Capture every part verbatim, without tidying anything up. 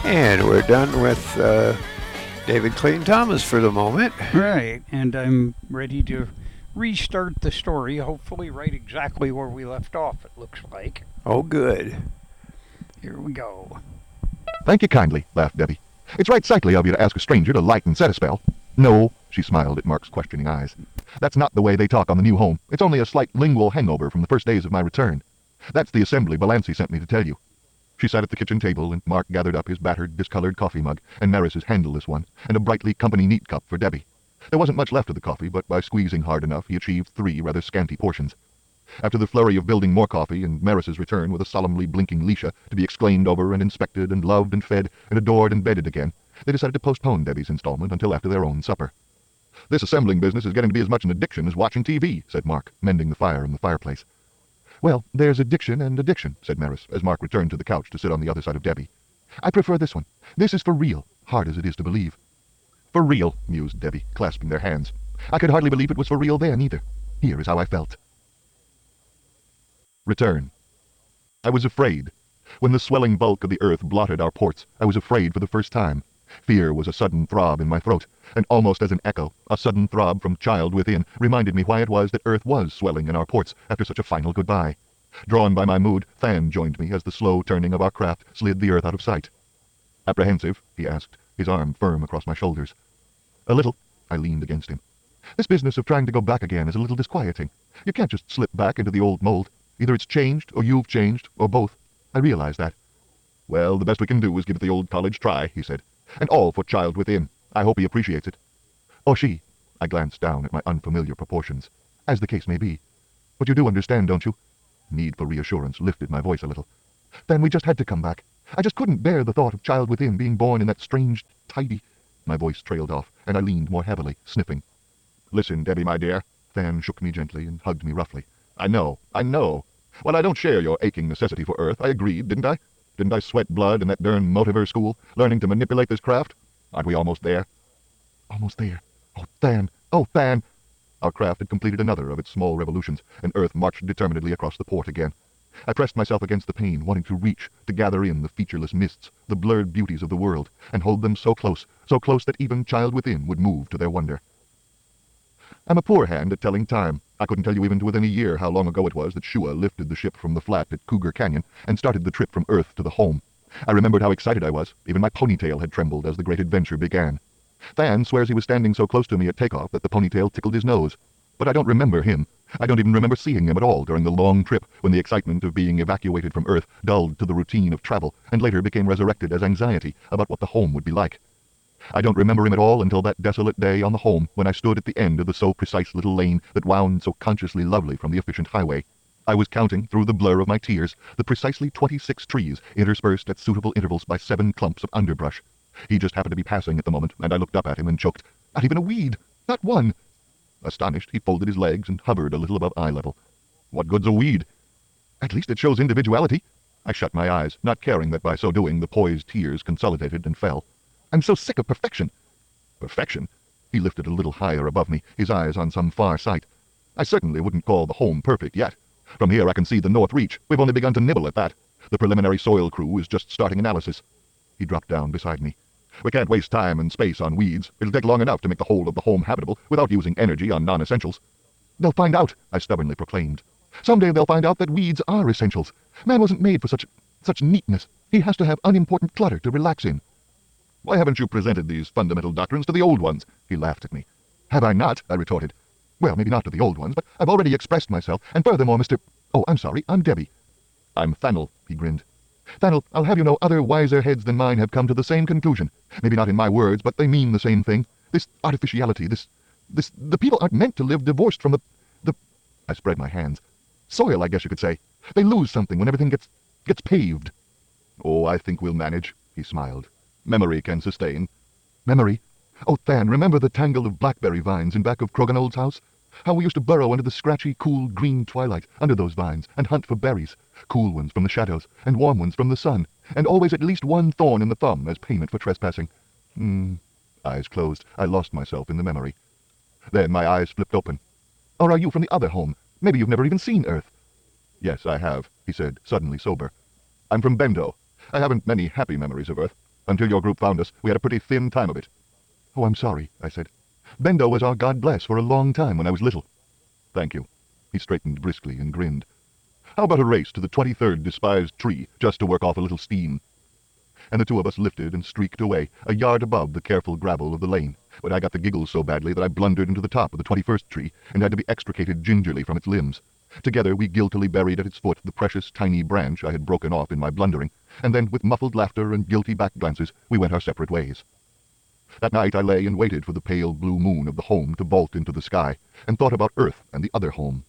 And we're done with uh, David Clayton Thomas for the moment. Right, and I'm ready to restart the story, hopefully right exactly where we left off, it looks like. Oh, good. Here we go. Thank you kindly, laughed Debbie. It's right sightly of you to ask a stranger to light and set a spell. No, she smiled at Mark's questioning eyes. That's not the way they talk on the new home. It's only a slight lingual hangover from the first days of my return. That's the assembly Valancy sent me to tell you. She sat at the kitchen table, and Mark gathered up his battered, discolored coffee mug, and Maris's handleless one, and a brightly company neat cup for Debbie. There wasn't much left of the coffee, but by squeezing hard enough he achieved three rather scanty portions. After the flurry of building more coffee, and Maris's return with a solemnly blinking Leisha to be exclaimed over and inspected and loved and fed and adored and bedded again, they decided to postpone Debbie's installment until after their own supper. "This assembling business is getting to be as much an addiction as watching T V," said Mark, mending the fire in the fireplace. "Well, there's addiction and addiction," said Maris, as Mark returned to the couch to sit on the other side of Debbie. "I prefer this one. This is for real, hard as it is to believe." "For real," mused Debbie, clasping their hands. "I could hardly believe it was for real then, either. Here is how I felt." Return. I was afraid. When the swelling bulk of the earth blotted our ports, I was afraid for the first time. Fear was a sudden throb in my throat, and almost as an echo, a sudden throb from child within reminded me why it was that earth was swelling in our ports after such a final goodbye. Drawn by my mood, Than joined me as the slow turning of our craft slid the earth out of sight. "Apprehensive?" he asked, his arm firm across my shoulders. "A little." I leaned against him. "This business of trying to go back again is a little disquieting. You can't just slip back into the old mold. Either it's changed, or you've changed, or both. I realize that." "Well, the best we can do is give it the old college try," he said. "And all for child within. I hope he appreciates it." "Or she." I glanced down at my unfamiliar proportions. "As the case may be. But you do understand, don't you?" Need for reassurance lifted my voice a little. "Then we just had to come back. I just couldn't bear the thought of child within being born in that strange, tidy—" My voice trailed off, and I leaned more heavily, sniffing. "Listen, Debbie, my dear." Than shook me gently and hugged me roughly. "I know, I know. While I don't share your aching necessity for Earth, I agreed, didn't I? Didn't I sweat blood in that darn motiver school, learning to manipulate this craft? Aren't we almost there?" "Almost there. Oh, Than! Oh, Than!" Our craft had completed another of its small revolutions, and Earth marched determinedly across the port again. I pressed myself against the pane, wanting to reach, to gather in the featureless mists, the blurred beauties of the world, and hold them so close, so close that even child within would move to their wonder. I'm a poor hand at telling time. I couldn't tell you even to within a year how long ago it was that Shua lifted the ship from the flat at Cougar Canyon and started the trip from Earth to the home. I remembered how excited I was. Even my ponytail had trembled as the great adventure began. Than swears he was standing so close to me at takeoff that the ponytail tickled his nose. But I don't remember him. I don't even remember seeing him at all during the long trip when the excitement of being evacuated from Earth dulled to the routine of travel and later became resurrected as anxiety about what the home would be like. I don't remember him at all until that desolate day on the home when I stood at the end of the so precise little lane that wound so consciously lovely from the efficient highway. I was counting, through the blur of my tears, the precisely twenty-six trees interspersed at suitable intervals by seven clumps of underbrush. He just happened to be passing at the moment, and I looked up at him and choked. "Not even a weed! Not one!" Astonished, he folded his legs and hovered a little above eye level. "What good's a weed?" "At least it shows individuality." I shut my eyes, not caring that by so doing the poised tears consolidated and fell. "I'm so sick of perfection." "Perfection?" He lifted a little higher above me, his eyes on some far sight. "I certainly wouldn't call the home perfect yet. From here I can see the North Reach. We've only begun to nibble at that. The preliminary soil crew is just starting analysis." He dropped down beside me. "We can't waste time and space on weeds. It'll take long enough to make the whole of the home habitable without using energy on non-essentials." "They'll find out," I stubbornly proclaimed. "Someday they'll find out that weeds are essentials. Man wasn't made for such, such neatness. He has to have unimportant clutter to relax in." "Why haven't you presented these fundamental doctrines to the old ones?" He laughed at me. "Have I not?" I retorted. "Well, maybe not to the old ones, but I've already expressed myself, and furthermore, Mister Oh, I'm sorry, I'm Debbie." "I'm Thanel," he grinned. "Thanel, I'll have you know other wiser heads than mine have come to the same conclusion. Maybe not in my words, but they mean the same thing. This artificiality, this... this... the people aren't meant to live divorced from the... the... I spread my hands. Soil, I guess you could say. They lose something when everything gets... gets paved." "Oh, I think we'll manage," he smiled. "Memory can sustain." "Memory? Oh, Than, remember the tangle of blackberry vines in back of Croganold's house? How we used to burrow into the scratchy, cool, green twilight under those vines and hunt for berries, cool ones from the shadows and warm ones from the sun, and always at least one thorn in the thumb as payment for trespassing. Hmm. Eyes closed, I lost myself in the memory. Then my eyes flipped open. "Or are you from the other home? Maybe you've never even seen Earth." "Yes, I have," he said, suddenly sober. "I'm from Bendo. I haven't many happy memories of Earth. Until your group found us, we had a pretty thin time of it." "Oh, I'm sorry," I said. "Bendo was our God bless for a long time when I was little." "Thank you." He straightened briskly and grinned. "How about a race to the twenty-third despised tree, just to work off a little steam?" And the two of us lifted and streaked away, a yard above the careful gravel of the lane, but I got the giggles so badly that I blundered into the top of the twenty-first tree and had to be extricated gingerly from its limbs. Together we guiltily buried at its foot the precious tiny branch I had broken off in my blundering, and then with muffled laughter and guilty back glances we went our separate ways. That night I lay and waited for the pale blue moon of the home to vault into the sky, and thought about Earth and the other home.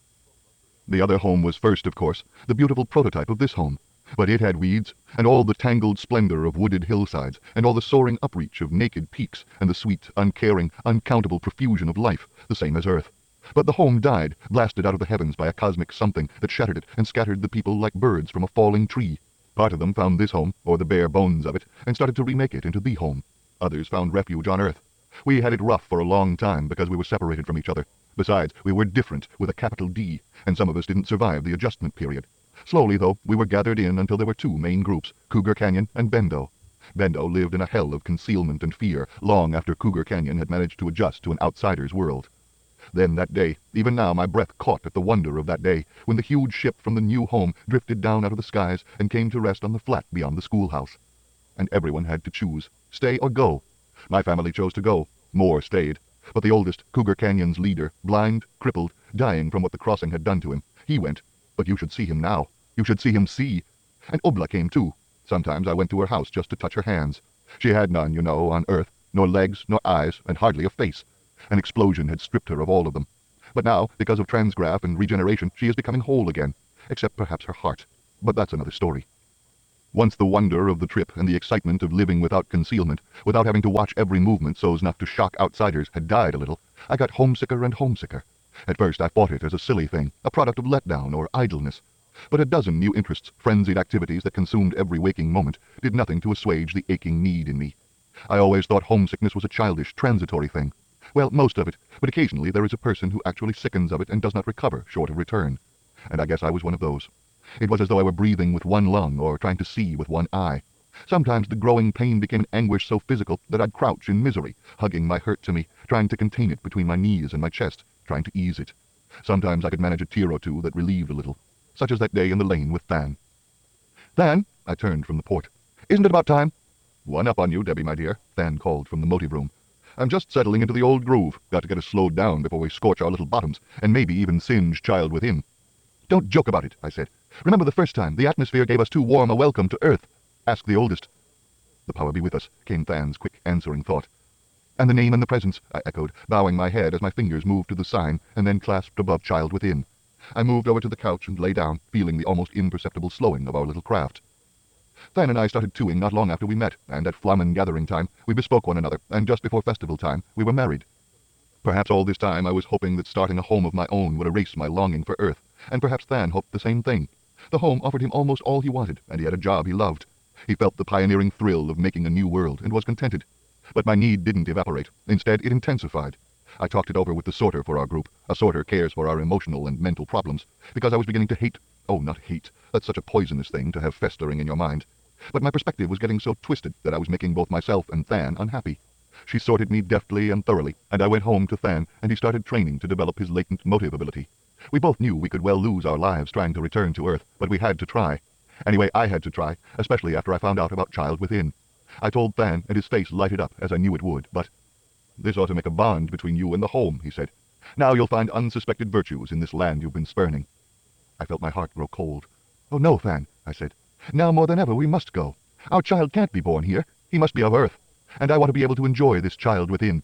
The other home was first, of course, the beautiful prototype of this home, but it had weeds, and all the tangled splendor of wooded hillsides, and all the soaring upreach of naked peaks, and the sweet, uncaring, uncountable profusion of life, the same as Earth. But the home died, blasted out of the heavens by a cosmic something that shattered it and scattered the people like birds from a falling tree. Part of them found this home, or the bare bones of it, and started to remake it into the home. Others found refuge on Earth. We had it rough for a long time because we were separated from each other. Besides, we were different, with a capital D, and some of us didn't survive the adjustment period. Slowly, though, we were gathered in until there were two main groups, Cougar Canyon and Bendo. Bendo lived in a hell of concealment and fear long after Cougar Canyon had managed to adjust to an outsider's world. Then that day, even now my breath caught at the wonder of that day, when the huge ship from the new home drifted down out of the skies and came to rest on the flat beyond the schoolhouse. And everyone had to choose, stay or go. My family chose to go. More stayed. But the oldest, Cougar Canyon's leader, blind, crippled, dying from what the crossing had done to him, he went. But you should see him now. You should see him see. And Obla came too. Sometimes I went to her house just to touch her hands. She had none, you know, on Earth, nor legs, nor eyes, and hardly a face. An explosion had stripped her of all of them. But now, because of transgraph and regeneration, she is becoming whole again, except perhaps her heart. But that's another story. Once the wonder of the trip and the excitement of living without concealment, without having to watch every movement so as not to shock outsiders, had died a little, I got homesicker and homesicker. At first I fought it as a silly thing, a product of letdown or idleness. But a dozen new interests, frenzied activities that consumed every waking moment, did nothing to assuage the aching need in me. I always thought homesickness was a childish, transitory thing. Well, most of it, but occasionally there is a person who actually sickens of it and does not recover short of return. And I guess I was one of those. It was as though I were breathing with one lung or trying to see with one eye. Sometimes the growing pain became an anguish so physical that I'd crouch in misery, hugging my hurt to me, trying to contain it between my knees and my chest, trying to ease it. Sometimes I could manage a tear or two that relieved a little, such as that day in the lane with Than. "Than," I turned from the port. "Isn't it about time?" "One up on you, Debbie, my dear," Than called from the motive room. "I'm just settling into the old groove. Got to get us slowed down before we scorch our little bottoms, and maybe even singe Child Within." "Don't joke about it," I said. "Remember the first time the atmosphere gave us too warm a welcome to Earth? Ask the oldest." "The power be with us," came Than's quick answering thought. "And the name and the presence," I echoed, bowing my head as my fingers moved to the sign and then clasped above Child Within. I moved over to the couch and lay down, feeling the almost imperceptible slowing of our little craft. Than and I started twoing not long after we met, and at Flamen gathering time we bespoke one another, and just before festival time we were married. Perhaps all this time I was hoping that starting a home of my own would erase my longing for Earth, and perhaps Than hoped the same thing. The home offered him almost all he wanted, and he had a job he loved. He felt the pioneering thrill of making a new world, and was contented. But my need didn't evaporate. Instead, it intensified. I talked it over with the sorter for our group. A sorter cares for our emotional and mental problems, because I was beginning to hate, oh, not hate, that's such a poisonous thing to have festering in your mind. But my perspective was getting so twisted that I was making both myself and Than unhappy. She sorted me deftly and thoroughly, and I went home to Than, and he started training to develop his latent motive ability. We both knew we could well lose our lives trying to return to Earth, but we had to try. Anyway, I had to try, especially after I found out about Child Within. I told Than, and his face lighted up, as I knew it would, but... "This ought to make a bond between you and the home," he said. "Now you'll find unsuspected virtues in this land you've been spurning." I felt my heart grow cold. "Oh, no, Than," I said. "Now more than ever we must go. Our child can't be born here. He must be of Earth. And I want to be able to enjoy this Child Within."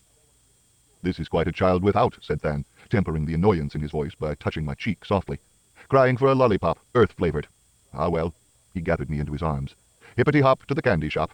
"This is quite a child without," said Than, tempering the annoyance in his voice by touching my cheek softly. "Crying for a lollipop, Earth-flavored. Ah, well." He gathered me into his arms. "Hippity-hop to the candy shop."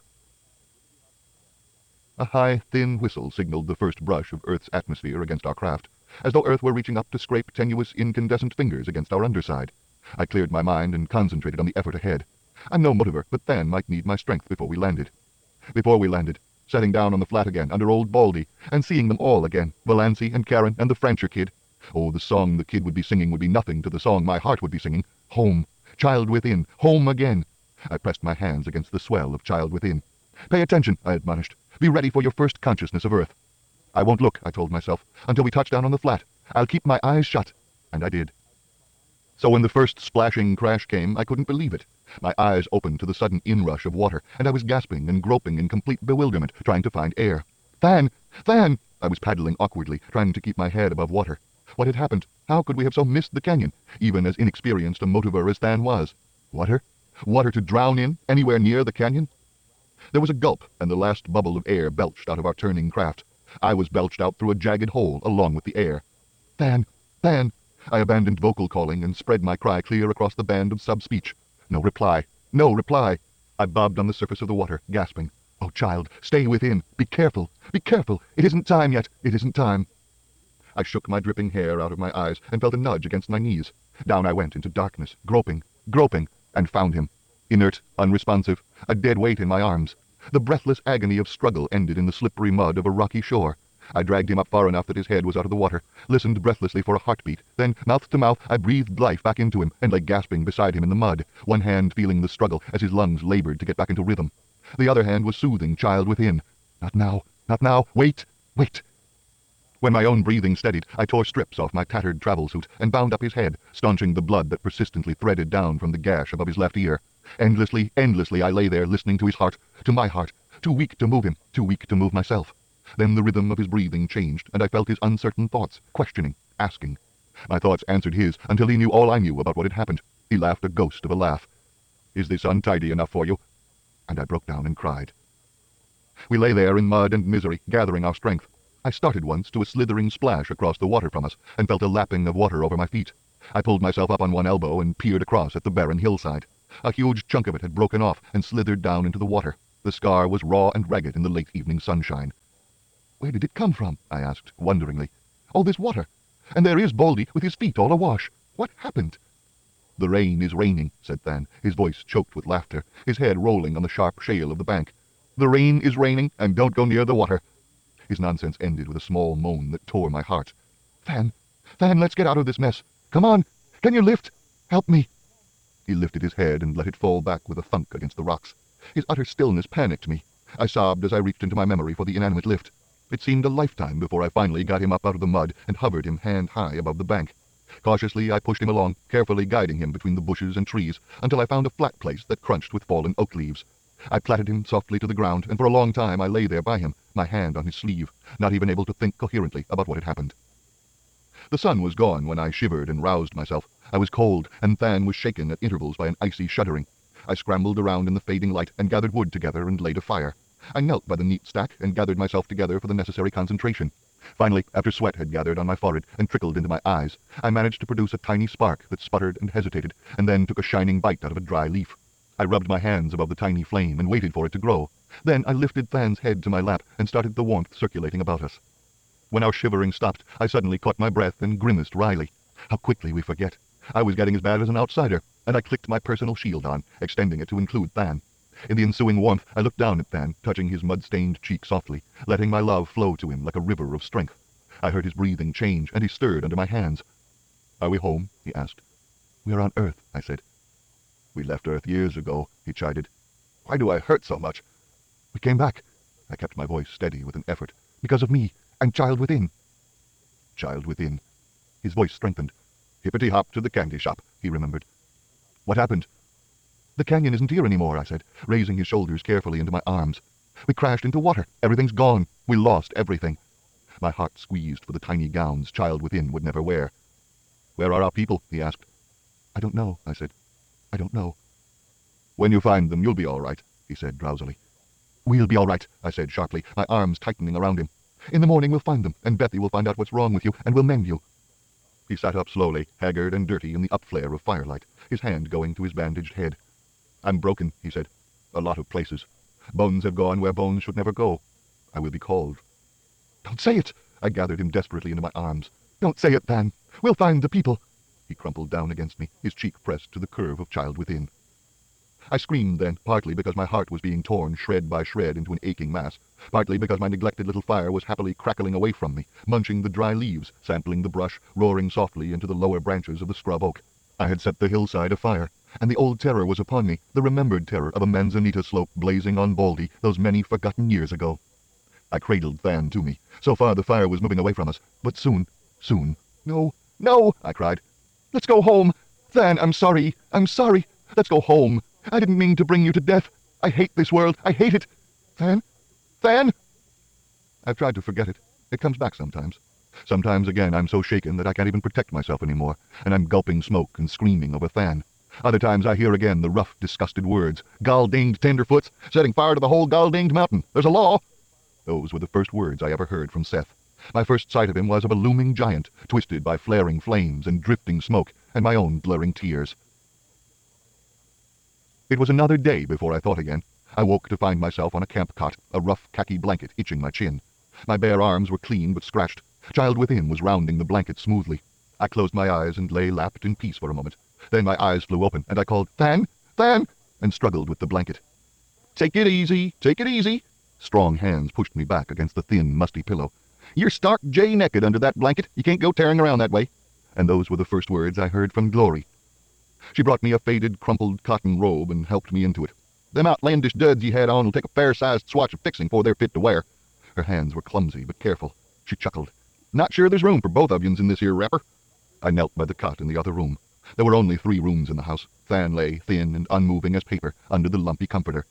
A high, thin whistle signaled the first brush of Earth's atmosphere against our craft, as though Earth were reaching up to scrape tenuous, incandescent fingers against our underside. I cleared my mind and concentrated on the effort ahead. I'm no motiver, but Than might need my strength before we landed. Before we landed, setting down on the flat again under old Baldy, and seeing them all again, Valancy and Karen and the Francher kid. Oh, the song the kid would be singing would be nothing to the song my heart would be singing. Home. Child Within. Home again. I pressed my hands against the swell of Child Within. Pay attention, I admonished. Be ready for your first consciousness of Earth. I won't look, I told myself, until we touch down on the flat. I'll keep my eyes shut. And I did. So when the first splashing crash came, I couldn't believe it. My eyes opened to the sudden inrush of water, and I was gasping and groping in complete bewilderment, trying to find air. Than! Than! I was paddling awkwardly, trying to keep my head above water. What had happened? How could we have so missed the canyon, even as inexperienced a motiver as Than was? Water? Water to drown in, anywhere near the canyon? There was a gulp, and the last bubble of air belched out of our turning craft. I was belched out through a jagged hole, along with the air. Than! Than! I abandoned vocal calling and spread my cry clear across the band of sub-speech. No reply. No reply. I bobbed on the surface of the water, gasping. Oh, child, stay within. Be careful. Be careful. It isn't time yet. It isn't time. I shook my dripping hair out of my eyes and felt a nudge against my knees. Down I went into darkness, groping, groping, and found him. Inert, unresponsive, a dead weight in my arms. The breathless agony of struggle ended in the slippery mud of a rocky shore. I dragged him up far enough that his head was out of the water, listened breathlessly for a heartbeat. Then, mouth to mouth, I breathed life back into him and lay gasping beside him in the mud, one hand feeling the struggle as his lungs labored to get back into rhythm. The other hand was soothing child within. Not now, not now, wait, wait. When my own breathing steadied, I tore strips off my tattered travel suit and bound up his head, staunching the blood that persistently threaded down from the gash above his left ear. Endlessly, endlessly I lay there listening to his heart, to my heart, too weak to move him, too weak to move myself. Then the rhythm of his breathing changed, and I felt his uncertain thoughts, questioning, asking. My thoughts answered his until he knew all I knew about what had happened. He laughed a ghost of a laugh. Is this untidy enough for you? And I broke down and cried. We lay there in mud and misery, gathering our strength. I started once to a slithering splash across the water from us, and felt a lapping of water over my feet. I pulled myself up on one elbow and peered across at the barren hillside. A huge chunk of it had broken off and slithered down into the water. The scar was raw and ragged in the late evening sunshine. Where did it come from? I asked, wonderingly. All this water. And there is Baldy with his feet all awash. What happened? The rain is raining, said Than, his voice choked with laughter, his head rolling on the sharp shale of the bank. The rain is raining, and don't go near the water. His nonsense ended with a small moan that tore my heart. Than, Than, let's get out of this mess. Come on. Can you lift? Help me. He lifted his head and let it fall back with a thunk against the rocks. His utter stillness panicked me. I sobbed as I reached into my memory for the inanimate lift. It seemed a lifetime before I finally got him up out of the mud and hovered him hand-high above the bank. Cautiously I pushed him along, carefully guiding him between the bushes and trees, until I found a flat place that crunched with fallen oak leaves. I platted him softly to the ground, and for a long time I lay there by him, my hand on his sleeve, not even able to think coherently about what had happened. The sun was gone when I shivered and roused myself. I was cold, and Than was shaken at intervals by an icy shuddering. I scrambled around in the fading light and gathered wood together and laid a fire. I knelt by the neat stack and gathered myself together for the necessary concentration. Finally, after sweat had gathered on my forehead and trickled into my eyes, I managed to produce a tiny spark that sputtered and hesitated, and then took a shining bite out of a dry leaf. I rubbed my hands above the tiny flame and waited for it to grow. Then I lifted Than's head to my lap and started the warmth circulating about us. When our shivering stopped, I suddenly caught my breath and grimaced wryly. How quickly we forget. I was getting as bad as an outsider, and I clicked my personal shield on, extending it to include Than. In the ensuing warmth, I looked down at Than, touching his mud-stained cheek softly, letting my love flow to him like a river of strength. I heard his breathing change, and he stirred under my hands. Are we home? He asked. We are on Earth, I said. We left Earth years ago, he chided. Why do I hurt so much? We came back. I kept my voice steady with an effort. Because of me, and Child Within. Child Within. His voice strengthened. Hippity-hop to the candy shop, he remembered. What happened? The canyon isn't here anymore, I said, raising his shoulders carefully into my arms. We crashed into water. Everything's gone. We lost everything. My heart squeezed for the tiny gowns Child Within would never wear. Where are our people? He asked. I don't know, I said. I don't know. When you find them, you'll be all right, he said drowsily. We'll be all right, I said sharply, my arms tightening around him. In the morning we'll find them, and Bethy will find out what's wrong with you, and we'll mend you. He sat up slowly, haggard and dirty in the upflare of firelight, his hand going to his bandaged head. I'm broken, he said. A lot of places. Bones have gone where bones should never go. I will be called. Don't say it! I gathered him desperately into my arms. Don't say it, Than. We'll find the people. He crumpled down against me, his cheek pressed to the curve of Child Within. I screamed then, partly because my heart was being torn shred by shred into an aching mass, partly because my neglected little fire was happily crackling away from me, munching the dry leaves, sampling the brush, roaring softly into the lower branches of the scrub oak. I had set the hillside afire. And the old terror was upon me, the remembered terror of a manzanita slope blazing on Baldy those many forgotten years ago. I cradled Than to me. So far the fire was moving away from us, but soon, soon... No, no, I cried. Let's go home. Than, I'm sorry, I'm sorry. Let's go home. I didn't mean to bring you to death. I hate this world, I hate it. Than? Than? I've tried to forget it. It comes back sometimes. Sometimes, again, I'm so shaken that I can't even protect myself anymore, and I'm gulping smoke and screaming over Than. Other times I hear again the rough, disgusted words. Gall-dinged tenderfoots, setting fire to the whole gall-dinged mountain. There's a law. Those were the first words I ever heard from Seth. My first sight of him was of a looming giant, twisted by flaring flames and drifting smoke, and my own blurring tears. It was another day before I thought again. I woke to find myself on a camp cot, a rough khaki blanket itching my chin. My bare arms were clean but scratched. Child within was rounding the blanket smoothly. I closed my eyes and lay lapped in peace for a moment. Then my eyes flew open, and I called, Than, Than, and struggled with the blanket. Take it easy, take it easy. Strong hands pushed me back against the thin, musty pillow. You're stark jay-naked under that blanket. You can't go tearing around that way. And those were the first words I heard from Glory. She brought me a faded, crumpled cotton robe and helped me into it. Them outlandish duds ye had on will take a fair-sized swatch of fixing before they're fit to wear. Her hands were clumsy but careful. She chuckled. Not sure there's room for both of yous in this here wrapper. I knelt by the cot in the other room. There were only three rooms in the house. Than lay, thin and unmoving as paper, under the lumpy comforter.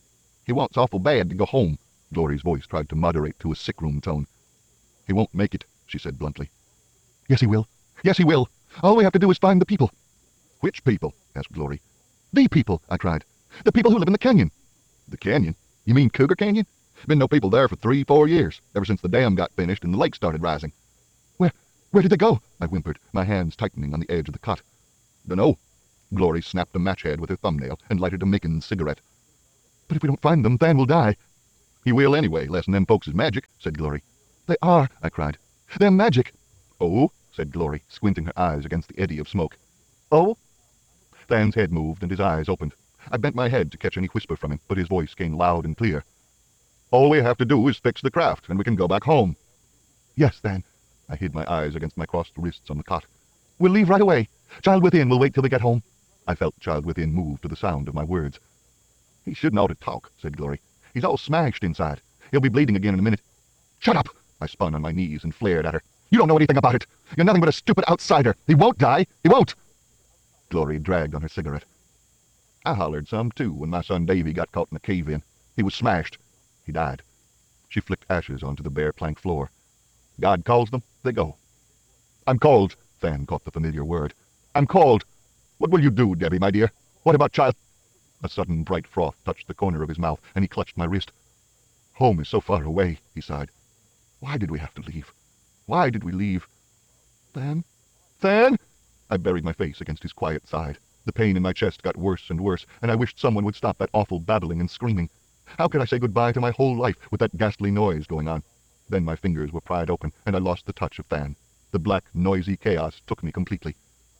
He wants awful bad to go home. Glory's voice tried to moderate to a sick-room tone. He won't make it, she said bluntly. Yes, he will. Yes, he will. All we have to do is find the people. Which people? Asked Glory. The people, I cried. The people who live in the canyon. The canyon? You mean Cougar Canyon? Been no people there for three, four years, ever since the dam got finished and the lake started rising. Where, where did they go? I whimpered, my hands tightening on the edge of the cot. Dunno. Glory snapped a match head with her thumbnail and lighted a Mickens cigarette. But if we don't find them, Than will die. He will anyway, less'n them folks is magic, said Glory. They are, I cried. They're magic. Oh, said Glory, squinting her eyes against the eddy of smoke. Oh? Than's head moved and his eyes opened. I bent my head to catch any whisper from him, but his voice came loud and clear. All we have to do is fix the craft, and we can go back home. Yes, Than. I hid my eyes against my crossed wrists on the cot. We'll leave right away. Child within will wait till we get home. I felt Child within move to the sound of my words. He shouldn't ought to talk, said Glory. He's all smashed inside. He'll be bleeding again in a minute. Shut up! I spun on my knees and flared at her. You don't know anything about it. You're nothing but a stupid outsider. He won't die. He won't. Glory dragged on her cigarette. I hollered some, too, when my son Davy got caught in a cave-in. He was smashed. He died. She flicked ashes onto the bare plank floor. God calls them, they go. I'm called, Than caught the familiar word. I'm called. What will you do, Debbie, my dear? What about child? A sudden bright froth touched the corner of his mouth, and he clutched my wrist. Home is so far away, he sighed. Why did we have to leave? Why did we leave? Than? Than? I buried my face against his quiet side. The pain in my chest got worse and worse, and I wished someone would stop that awful babbling and screaming. How could I say goodbye to my whole life with that ghastly noise going on? Then my fingers were pried open, and I lost the touch of Than. The black, noisy chaos took me completely.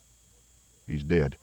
He's dead.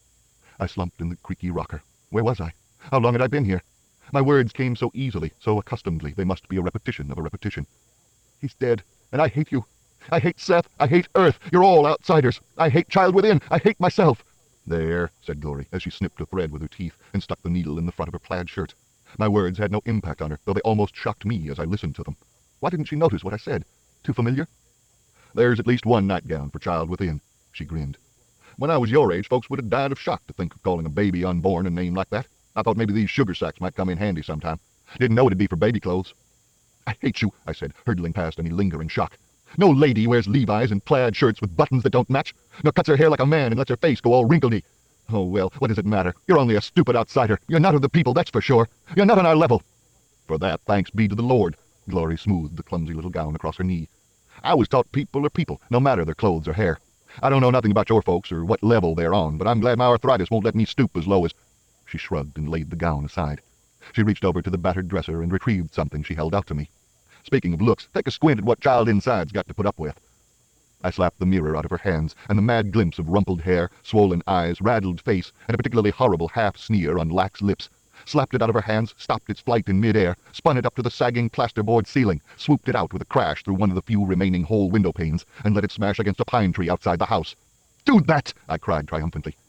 I slumped in the creaky rocker. Where was I? How long had I been here? My words came so easily, so accustomedly, they must be a repetition of a repetition. He's dead, and I hate you. I hate Seth. I hate Earth. You're all outsiders. I hate Child Within. I hate myself. There, said Glory, as she snipped a thread with her teeth and stuck the needle in the front of her plaid shirt. My words had no impact on her, though they almost shocked me as I listened to them. Why didn't she notice what I said? Too familiar? There's at least one nightgown for Child Within, she grinned. When I was your age, folks would have died of shock to think of calling a baby unborn a name like that. I thought maybe these sugar sacks might come in handy sometime. Didn't know it'd be for baby clothes. I hate you, I said, hurtling past any lingering shock. No lady wears Levi's and plaid shirts with buttons that don't match, nor cuts her hair like a man and lets her face go all wrinkledy. Oh, well, what does it matter? You're only a stupid outsider. You're not of the people, that's for sure. You're not on our level. For that, thanks be to the Lord. Glory smoothed the clumsy little gown across her knee. I was taught people are people, no matter their clothes or hair. I don't know nothing about your folks or what level they're on, but I'm glad my arthritis won't let me stoop as low as... She shrugged and laid the gown aside. She reached over to the battered dresser and retrieved something she held out to me. Speaking of looks, take a squint at what Child Inside's got to put up with. I slapped the mirror out of her hands, and the mad glimpse of rumpled hair, swollen eyes, raddled face, and a particularly horrible half-sneer on lax lips. Slapped it out of her hands, stopped its flight in mid-air, spun it up to the sagging plasterboard ceiling, swooped it out with a crash through one of the few remaining whole window panes, and let it smash against a pine tree outside the house. Do that! I cried triumphantly.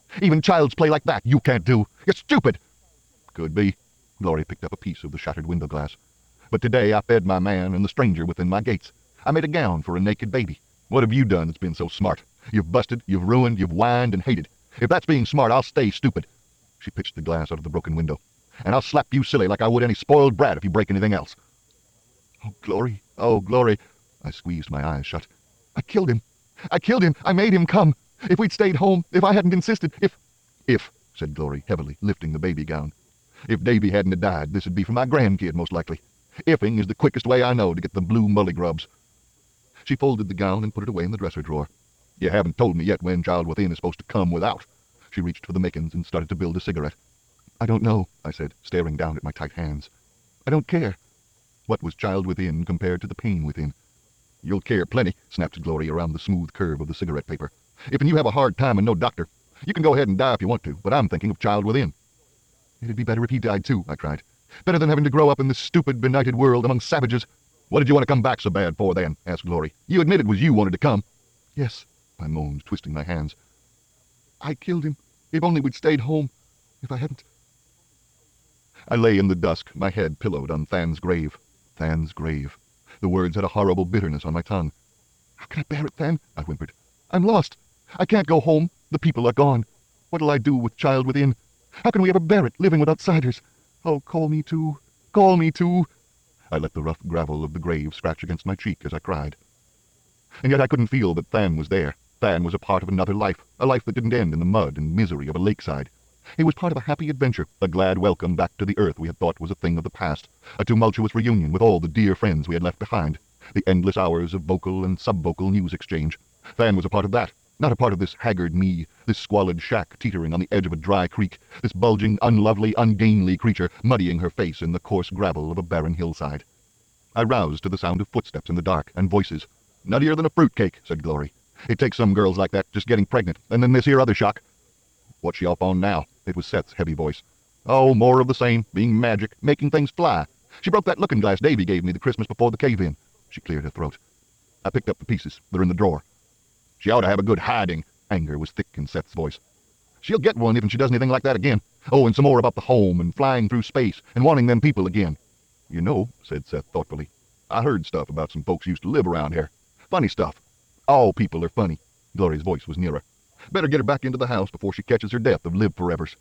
Even child's play like that you can't do. You're stupid. Could be. Glory picked up a piece of the shattered window glass. But today I fed my man and the stranger within my gates. I made a gown for a naked baby. What have you done that's been so smart? You've busted, you've ruined, you've whined and hated. If that's being smart, I'll stay stupid. She pitched the glass out of the broken window. And I'll slap you silly like I would any spoiled brat if you break anything else. Oh, Glory, oh, Glory. I squeezed my eyes shut. I killed him. I killed him. I made him come. If we'd stayed home, if I hadn't insisted, if... If, said Glory heavily, lifting the baby gown. If Davy hadn't have died, this'd be for my grandkid, most likely. Ifing is the quickest way I know to get the blue mullygrubs. She folded the gown and put it away in the dresser drawer. You haven't told me yet when Child Within is supposed to come without. She reached for the makins and started to build a cigarette. I don't know, I said, staring down at my tight hands. I don't care. What was Child Within compared to the pain within? You'll care plenty, snapped Glory around the smooth curve of the cigarette paper. If you have a hard time and no doctor, you can go ahead and die if you want to, but I'm thinking of Child Within. It'd be better if he died too, I cried. Better than having to grow up in this stupid, benighted world among savages. What did you want to come back so bad for, then? Asked Glory. You admitted it was you wanted to come. Yes, I moaned, twisting my hands. I killed him. If only we'd stayed home. If I hadn't... I lay in the dusk, my head pillowed on Than's grave. Than's grave. The words had a horrible bitterness on my tongue. How can I bear it, Than? I whimpered. I'm lost. I can't go home. The people are gone. What'll I do with Child Within? How can we ever bear it, living with outsiders? Oh, call me too. Call me too. I let the rough gravel of the grave scratch against my cheek as I cried. And yet I couldn't feel that Than was there. Than was a part of another life, a life that didn't end in the mud and misery of a lakeside. He was part of a happy adventure, a glad welcome back to the earth we had thought was a thing of the past, a tumultuous reunion with all the dear friends we had left behind, the endless hours of vocal and sub-vocal news exchange. Than was a part of that, not a part of this haggard me, this squalid shack teetering on the edge of a dry creek, this bulging, unlovely, ungainly creature muddying her face in the coarse gravel of a barren hillside. I roused to the sound of footsteps in the dark and voices. Nuttier than a fruitcake, said Glory. It takes some girls like that just getting pregnant, and then this here other shock. What's she off on now? It was Seth's heavy voice. Oh, more of the same, being magic, making things fly. She broke that looking glass Davy gave me the Christmas before the cave-in. She cleared her throat. I picked up the pieces. They're in the drawer. She ought to have a good hiding. Anger was thick in Seth's voice. She'll get one if she does anything like that again. Oh, and some more about the home and flying through space and wanting them people again. You know, said Seth thoughtfully, I heard stuff about some folks used to live around here. Funny stuff. All people are funny. Glory's voice was nearer. Better get her back into the house before she catches her death of live-forevers.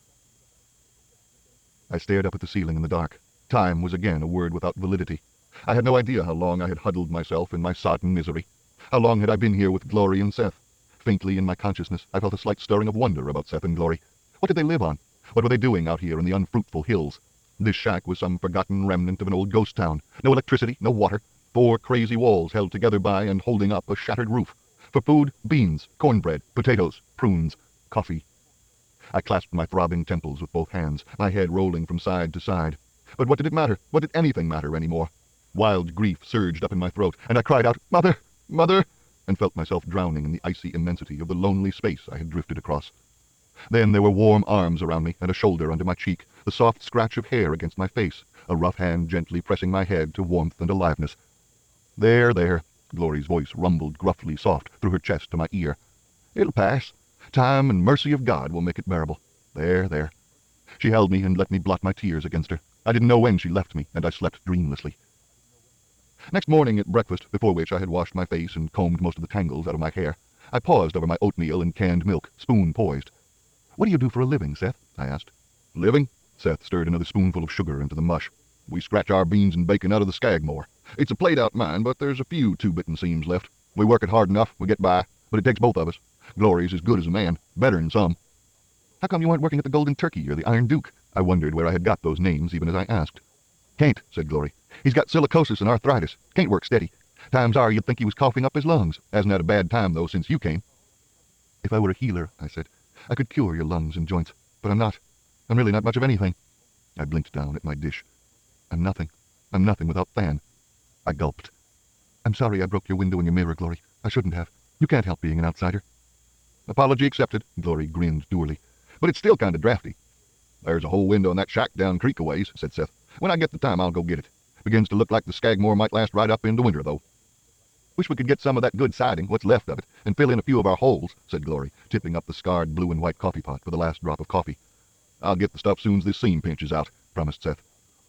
I stared up at the ceiling in the dark. Time was again a word without validity. I had no idea how long I had huddled myself in my sodden misery. How long had I been here with Glory and Seth? Faintly in my consciousness, I felt a slight stirring of wonder about Seth and Glory. What did they live on? What were they doing out here in the unfruitful hills? This shack was some forgotten remnant of an old ghost town. No electricity, no water. Four crazy walls held together by and holding up a shattered roof. For food, beans, cornbread, potatoes, prunes, coffee. I clasped my throbbing temples with both hands, my head rolling from side to side. But what did it matter? What did anything matter anymore? Wild grief surged up in my throat, and I cried out, Mother! Mother! And felt myself drowning in the icy immensity of the lonely space I had drifted across. Then there were warm arms around me and a shoulder under my cheek, the soft scratch of hair against my face, a rough hand gently pressing my head to warmth and aliveness. There, there, Glory's voice rumbled gruffly soft through her chest to my ear. It'll pass. Time and mercy of God will make it bearable. There, there. She held me and let me blot my tears against her. I didn't know when she left me, and I slept dreamlessly. Next morning at breakfast, before which I had washed my face and combed most of the tangles out of my hair, I paused over my oatmeal and canned milk, spoon poised. What do you do for a living, Seth? I asked. Living? Seth stirred another spoonful of sugar into the mush. We scratch our beans and bacon out of the Skagmore. It's a played-out mine, but there's a few two-bitten seams left. We work it hard enough, we get by, but it takes both of us. Glory's as good as a man, better than some. How come you aren't working at the Golden Turkey or the Iron Duke? I wondered where I had got those names even as I asked. Can't, said Glory. He's got silicosis and arthritis. Can't work steady. Times are you'd think he was coughing up his lungs. Hasn't had a bad time, though, since you came. If I were a healer, I said, I could cure your lungs and joints. But I'm not. I'm really not much of anything. I blinked down at my dish. I'm nothing. I'm nothing without Than. I gulped. I'm sorry I broke your window and your mirror, Glory. I shouldn't have. You can't help being an outsider. Apology accepted, Glory grinned dourly. But it's still kind of drafty. There's a whole window in that shack down creek a ways, said Seth. When I get the time, I'll go get it. Begins to look like the Skagmore might last right up into winter, though. Wish we could get some of that good siding, what's left of it, and fill in a few of our holes, said Glory, tipping up the scarred blue and white coffee pot for the last drop of coffee. I'll get the stuff soon's this seam pinches out, promised Seth.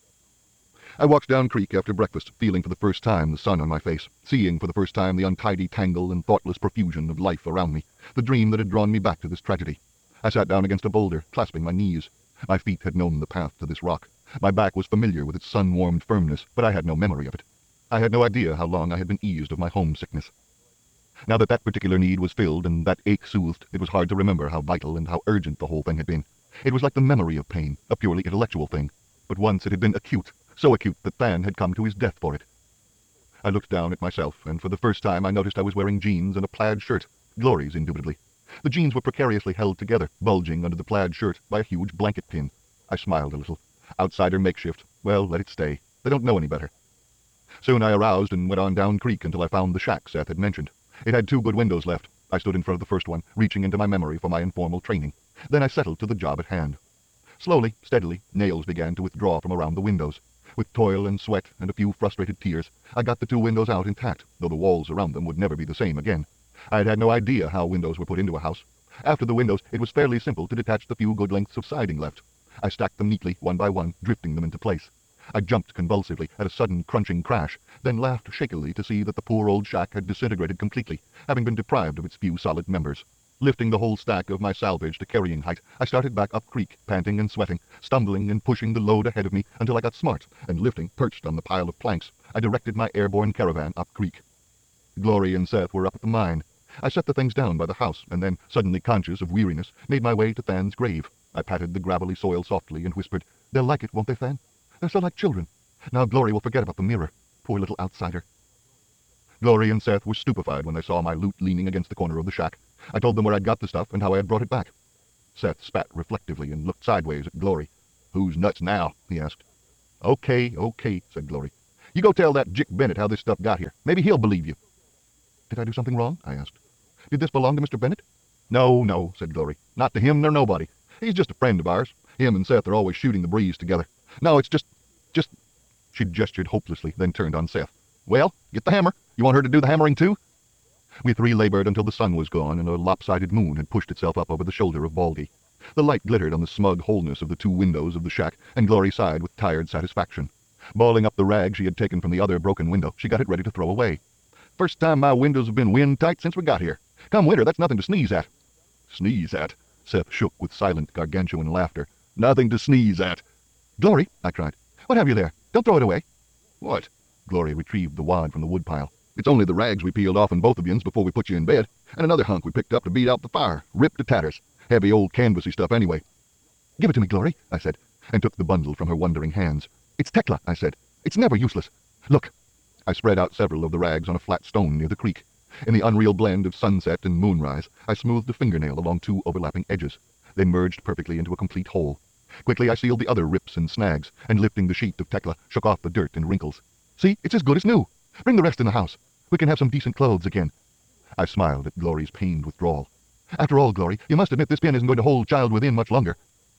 I walked down creek after breakfast, feeling for the first time the sun on my face, seeing for the first time the untidy tangle and thoughtless profusion of life around me, the dream that had drawn me back to this tragedy. I sat down against a boulder, clasping my knees. My feet had known the path to this rock. My back was familiar with its sun-warmed firmness, but I had no memory of it. I had no idea how long I had been eased of my homesickness. Now that that particular need was filled and that ache soothed, it was hard to remember how vital and how urgent the whole thing had been. It was like the memory of pain, a purely intellectual thing. But once it had been acute, so acute that Than had come to his death for it. I looked down at myself, and for the first time I noticed I was wearing jeans and a plaid shirt. Glory's, indubitably. The jeans were precariously held together, bulging under the plaid shirt by a huge blanket pin. I smiled a little. Outsider makeshift. Well, let it stay. They don't know any better. Soon I aroused and went on down creek until I found the shack Seth had mentioned. It had two good windows left. I stood in front of the first one, reaching into my memory for my informal training. Then I settled to the job at hand. Slowly, steadily, nails began to withdraw from around the windows. With toil and sweat and a few frustrated tears, I got the two windows out intact, though the walls around them would never be the same again. I had had no idea how windows were put into a house. After the windows, it was fairly simple to detach the few good lengths of siding left. I stacked them neatly, one by one, drifting them into place. I jumped convulsively at a sudden crunching crash, then laughed shakily to see that the poor old shack had disintegrated completely, having been deprived of its few solid members. Lifting the whole stack of my salvage to carrying height, I started back up creek, panting and sweating, stumbling and pushing the load ahead of me until I got smart, and lifting, perched on the pile of planks, I directed my airborne caravan up creek. Glory and Seth were up at the mine. I set the things down by the house, and then, suddenly conscious of weariness, made my way to Than's grave. I patted the gravelly soil softly and whispered, "They'll like it, won't they, Than? They're so like children. Now Glory will forget about the mirror. Poor little outsider." Glory and Seth were stupefied when they saw my loot leaning against the corner of the shack. I told them where I'd got the stuff and how I had brought it back. Seth spat reflectively and looked sideways at Glory. "Who's nuts now?" he asked. "Okay, okay," said Glory. "You go tell that Jick Bennett how this stuff got here. Maybe he'll believe you." "Did I do something wrong?" I asked. "Did this belong to Mister Bennett?" "No, no," said Glory. "Not to him nor nobody. He's just a friend of ours. Him and Seth are always shooting the breeze together. No, it's just... just..." She gestured hopelessly, then turned on Seth. "Well, get the hammer. You want her to do the hammering too?" We three labored until the sun was gone and a lopsided moon had pushed itself up over the shoulder of Baldy. The light glittered on the smug wholeness of the two windows of the shack, and Glory sighed with tired satisfaction. Balling up the rag she had taken from the other broken window, she got it ready to throw away. "First time my windows have been wind-tight since we got here. Come winter, that's nothing to sneeze at." "Sneeze at?" Seth shook with silent gargantuan laughter. "Nothing to sneeze at." "Glory," I cried, "what have you there? Don't throw it away." "What?" Glory retrieved the wad from the woodpile. "It's only the rags we peeled off in both of yins before we put you in bed, and another hunk we picked up to beat out the fire, ripped to tatters. Heavy old canvassy stuff anyway." "Give it to me, Glory," I said, and took the bundle from her wondering hands. "It's Tekla," I said. "It's never useless. Look." I spread out several of the rags on a flat stone near the creek. In the unreal blend of sunset and moonrise, I smoothed a fingernail along two overlapping edges. They merged perfectly into a complete whole. Quickly I sealed the other rips and snags, and lifting the sheet of Tekla, shook off the dirt and wrinkles. "See, it's as good as new. Bring the rest in the house. We can have some decent clothes again." I smiled at Glory's pained withdrawal. "After all, Glory, you must admit this pin isn't going to hold child within much longer."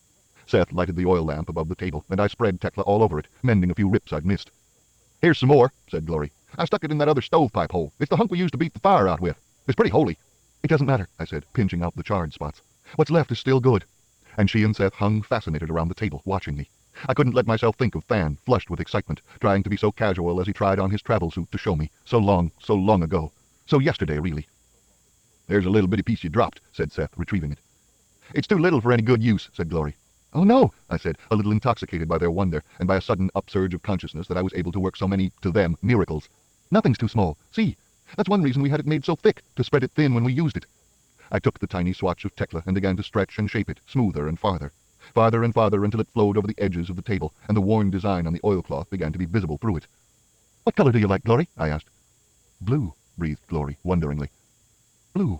Seth lighted the oil lamp above the table, and I spread Tekla all over it, mending a few rips I'd missed. "Here's some more," said Glory. "I stuck it in that other stovepipe hole. It's the hunk we used to beat the fire out with. It's pretty holy." "It doesn't matter," I said, pinching out the charred spots. "What's left is still good." And she and Seth hung fascinated around the table, watching me. I couldn't let myself think of Than, flushed with excitement, trying to be so casual as he tried on his travel suit to show me, so long, so long ago. So yesterday, really. "There's a little bitty piece you dropped," said Seth, retrieving it. "It's too little for any good use," said Glory. "Oh, no," I said, a little intoxicated by their wonder, and by a sudden upsurge of consciousness that I was able to work so many, to them, miracles. "Nothing's too small. See? That's one reason we had it made so thick, to spread it thin when we used it." I took the tiny swatch of Tekla and began to stretch and shape it, smoother and farther. Farther and farther until it flowed over the edges of the table, and the worn design on the oilcloth began to be visible through it. "What color do you like, Glory?" I asked. "Blue," breathed Glory, wonderingly. "Blue."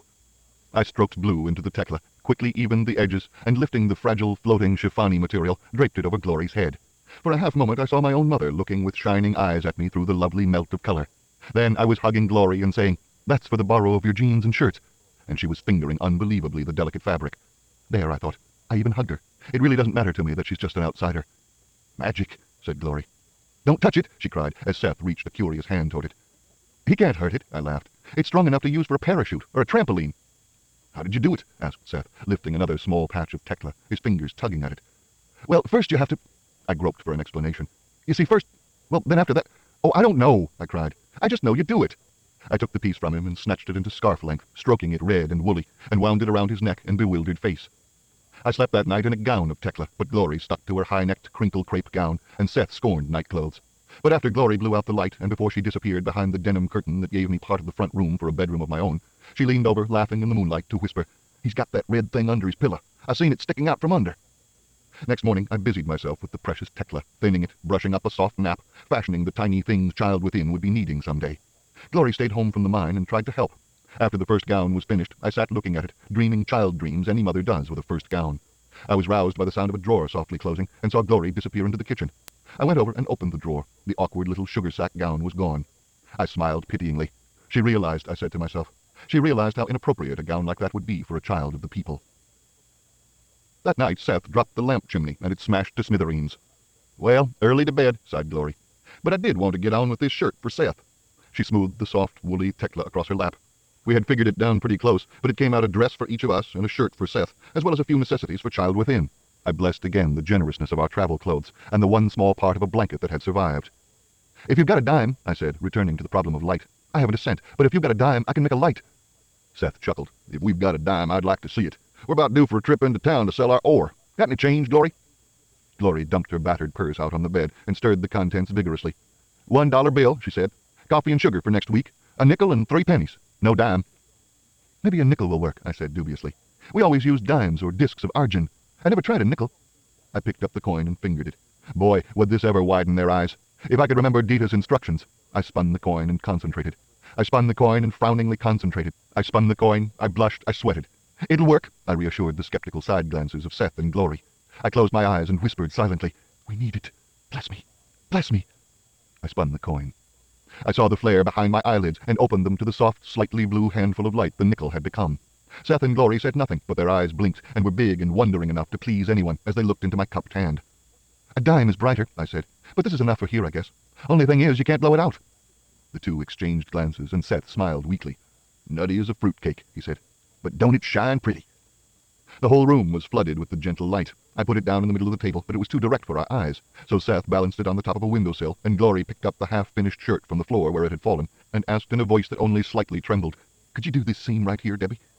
I stroked blue into the Tekla, quickly evened the edges, and lifting the fragile, floating chiffony material, draped it over Glory's head. For a half moment I saw my own mother looking with shining eyes at me through the lovely melt of color. Then I was hugging Glory and saying, "That's for the borrow of your jeans and shirts," and she was fingering unbelievably the delicate fabric. There, I thought. I even hugged her. It really doesn't matter to me that she's just an outsider. "Magic," said Glory. "Don't touch it," she cried, as Seth reached a curious hand toward it. He can't hurt it, I laughed. It's strong enough to use for a parachute or a trampoline. How did you do it? Asked Seth, lifting another small patch of Tekla, his fingers tugging at it. Well, first you have to... I groped for an explanation. You see, first... Well, then after that... Oh, I don't know, I cried. I just know you do it. I took the piece from him and snatched it into scarf length, stroking it red and woolly, and wound it around his neck and bewildered face. I slept that night in a gown of Tekla, but Glory stuck to her high-necked crinkle crepe gown, and Seth scorned nightclothes. But after Glory blew out the light, and before she disappeared behind the denim curtain that gave me part of the front room for a bedroom of my own, she leaned over, laughing in the moonlight, to whisper, "He's got that red thing under his pillow. I seen it sticking out from under." Next morning I busied myself with the precious Tekla, thinning it, brushing up a soft nap, fashioning the tiny things child within would be needing some day. Glory stayed home from the mine and tried to help. After the first gown was finished, I sat looking at it, dreaming child dreams any mother does with a first gown. I was roused by the sound of a drawer softly closing, and saw Glory disappear into the kitchen. I went over and opened the drawer. The awkward little sugar-sack gown was gone. I smiled pityingly. She realized, I said to myself. She realized how inappropriate a gown like that would be for a child of the people. That night Seth dropped the lamp chimney, and it smashed to smithereens. "Well, early to bed," sighed Glory. "But I did want to get on with this shirt for Seth." She smoothed the soft, woolly Tekla across her lap. We had figured it down pretty close, but it came out a dress for each of us and a shirt for Seth, as well as a few necessities for child within. I blessed again the generousness of our travel clothes, and the one small part of a blanket that had survived. "If you've got a dime," I said, returning to the problem of light. "I haven't a cent, but if you've got a dime, I can make a light." Seth chuckled. "If we've got a dime, I'd like to see it. We're about due for a trip into town to sell our ore. Got any change, Glory?" Glory dumped her battered purse out on the bed and stirred the contents vigorously. "One dollar bill," she said. "Coffee and sugar for next week. A nickel and three pennies. No dime." "Maybe a nickel will work," I said dubiously. "We always use dimes or discs of argent. I never tried a nickel." I picked up the coin and fingered it. Boy, would this ever widen their eyes. If I could remember Dita's instructions. I spun the coin and concentrated. I spun the coin and frowningly concentrated. I spun the coin, I blushed, I sweated. "It'll work," I reassured the skeptical side glances of Seth and Glory. I closed my eyes and whispered silently, "We need it. Bless me. Bless me." I spun the coin. I saw the flare behind my eyelids and opened them to the soft, slightly blue handful of light the nickel had become. Seth and Glory said nothing, but their eyes blinked and were big and wondering enough to please anyone as they looked into my cupped hand. "A dime is brighter," I said, "but this is enough for here, I guess. Only thing is, you can't blow it out." The two exchanged glances, and Seth smiled weakly. "Nutty as a fruitcake," he said, "but don't it shine pretty." The whole room was flooded with the gentle light. I put it down in the middle of the table, but it was too direct for our eyes, so Seth balanced it on the top of a windowsill, and Glory picked up the half-finished shirt from the floor where it had fallen, and asked in a voice that only slightly trembled, "Could you do this scene right here, Debbie?"